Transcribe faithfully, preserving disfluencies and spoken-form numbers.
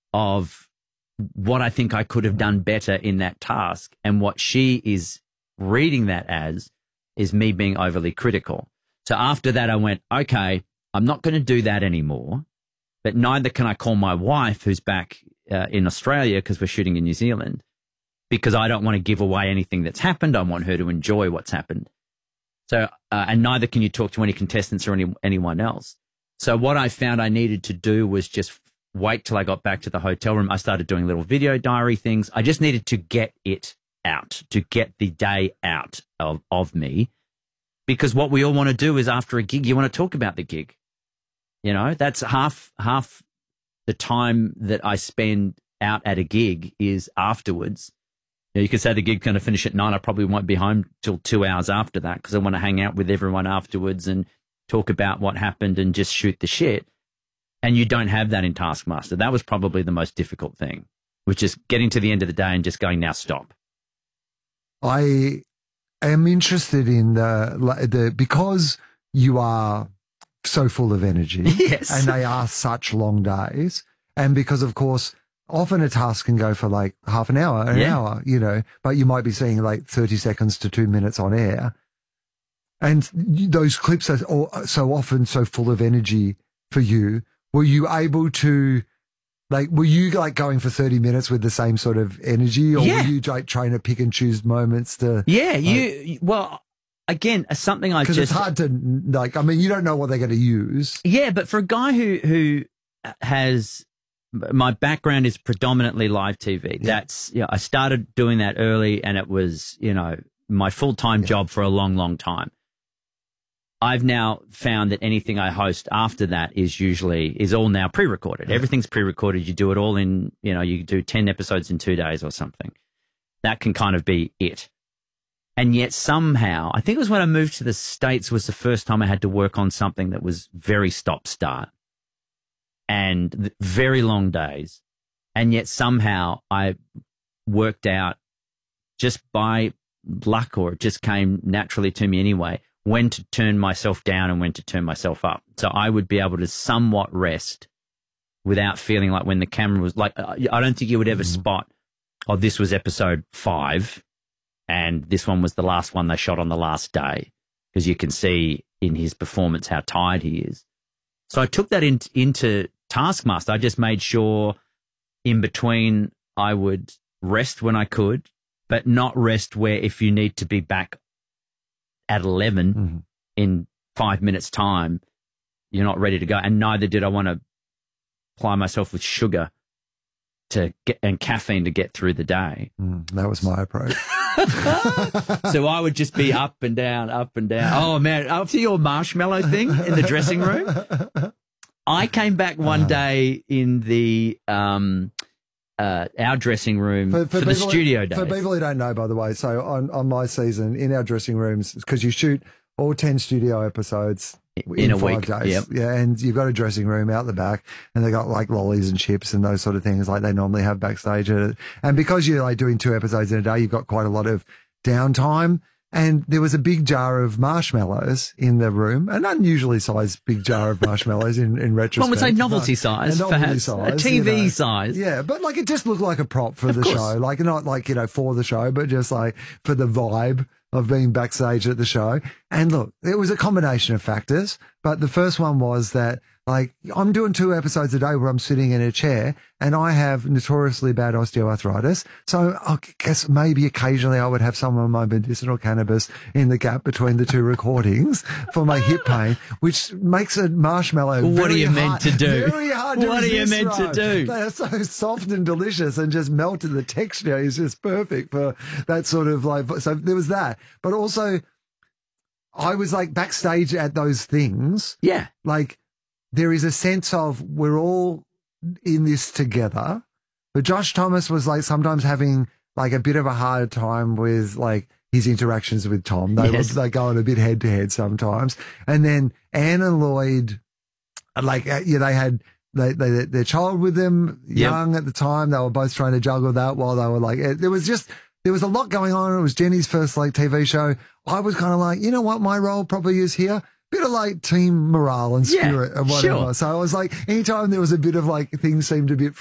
of what I think I could have done better in that task. And what she is reading that as is me being overly critical. So after that, I went, okay, I'm not going to do that anymore, but neither can I call my wife, who's back uh, in Australia because we're shooting in New Zealand, because I don't want to give away anything that's happened. I want her to enjoy what's happened. So, uh, and neither can you talk to any contestants or any, anyone else. So what I found I needed to do was just wait till I got back to the hotel room. I started doing little video diary things. I just needed to get it out, to get the day out of, of me, because what we all want to do is after a gig, you want to talk about the gig. You know, that's half, half the time that I spend out at a gig is afterwards. You know, you could say the gig's going to finish at nine. I probably won't be home till two hours after that because I want to hang out with everyone afterwards and talk about what happened and just shoot the shit. And you don't have that in Taskmaster. That was probably the most difficult thing, which is getting to the end of the day and just going, now stop. I am interested in the, the because you are so full of energy. Yes. And they are such long days. And because, of course, often a task can go for like half an hour, an yeah. hour, you know, but you might be seeing like thirty seconds to two minutes on air. And those clips are so often so full of energy for you. Were you able to, like, were you like going for thirty minutes with the same sort of energy, or yeah. were you like trying to pick and choose moments to? Yeah, like, you, well, again, something I just. Because it's hard to, like, I mean, you don't know what they're going to use. Yeah, but for a guy who, who has, my background is predominantly live T V. Yeah. That's, yeah, I started doing that early and it was, you know, my full-time yeah. job for a long, long time. I've now found that anything I host after that is usually, is all now pre-recorded. Yeah. Everything's pre-recorded. You do it all in, you know, you do ten episodes in two days or something. That can kind of be it. And yet somehow, I think it was when I moved to the States was the first time I had to work on something that was very stop-start and very long days. And yet somehow I worked out just by luck, or it just came naturally to me anyway, when to turn myself down and when to turn myself up. So I would be able to somewhat rest without feeling like when the camera was like, I don't think you would ever mm. spot, oh, this was episode five and this one was the last one they shot on the last day, because you can see in his performance how tired he is. So I took that in, into Taskmaster. I just made sure in between I would rest when I could, but not rest where if you need to be back at eleven mm-hmm. in five minutes time, you're not ready to go. And neither did I want to ply myself with sugar to get, and caffeine to get through the day. Mm, that was my approach. So I would just be up and down, up and down. Oh man, after your marshmallow thing in the dressing room, I came back one day in the, um, Uh, our dressing room for, for, for the studio days. For people who don't know, by the way, so on, on my season, in our dressing rooms, because you shoot all ten studio episodes in, in a five week. days. Yep. Yeah, and you've got a dressing room out the back, and they got like lollies and chips and those sort of things like they normally have backstage. And because you're like doing two episodes in a day, you've got quite a lot of downtime. And there was a big jar of marshmallows in the room, an unusually sized big jar of marshmallows in, in retrospect. One would say novelty size, a novelty perhaps. size, A T V you know. size. Yeah, but like it just looked like a prop for of the course. show. Like not like, you know, for the show, but just like for the vibe of being backstage at the show. And look, it was a combination of factors, but the first one was that like I'm doing two episodes a day where I'm sitting in a chair and I have notoriously bad osteoarthritis. So I guess maybe occasionally I would have some of my medicinal cannabis in the gap between the two recordings for my hip pain, which makes a marshmallow What very are you hard, meant to do? Very hard to What are you resist, meant to Rome. do? They are so soft and delicious and just melted. The texture is just perfect for that sort of like, so there was that. But also I was like backstage at those things. Yeah. Like, there is a sense of we're all in this together. But Josh Thomas was like sometimes having like a bit of a hard time with like his interactions with Tom. They yes. were like going a bit head to head sometimes. And then Anne and Lloyd, like, yeah, they had they, they, their child with them young yep. at the time. They were both trying to juggle that while they were like, there was just, there was a lot going on. It was Jenny's first like T V show. I was kind of like, you know what my role probably is here? Bit of like team morale and spirit yeah, and whatever. Sure. So I was like, anytime there was a bit of like things seemed a bit